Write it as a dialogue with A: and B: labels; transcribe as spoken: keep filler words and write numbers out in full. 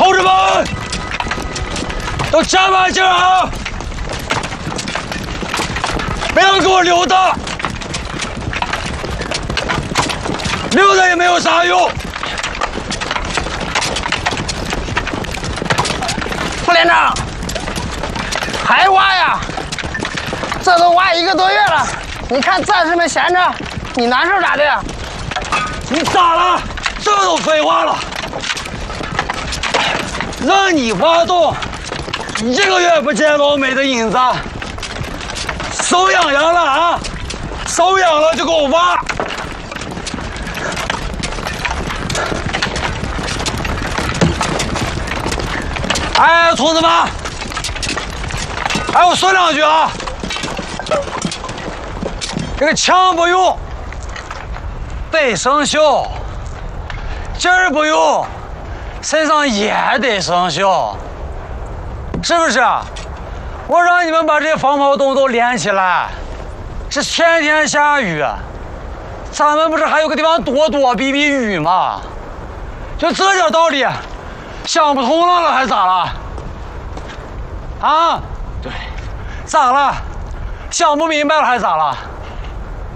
A: 同志们，都站稳劲儿啊！不要给我溜达，溜达也没有啥用。
B: 副连长，还挖呀？这都挖一个多月了，你看战士们闲着，你难受咋的呀？
A: 你咋了？这都废话了。让你挖洞，一个月不见老美的影子，手痒痒了啊！手痒了就给我挖。哎，同志们，哎，我说两句啊。这个枪不用，得生锈；劲儿不用，身上也得生锈，是不是？我让你们把这些防炮洞都连起来，是天天下雨，咱们不是还有个地方躲躲避避雨吗？就这点道理，想不通了了还咋了？啊？对，咋了？想不明白了还咋了？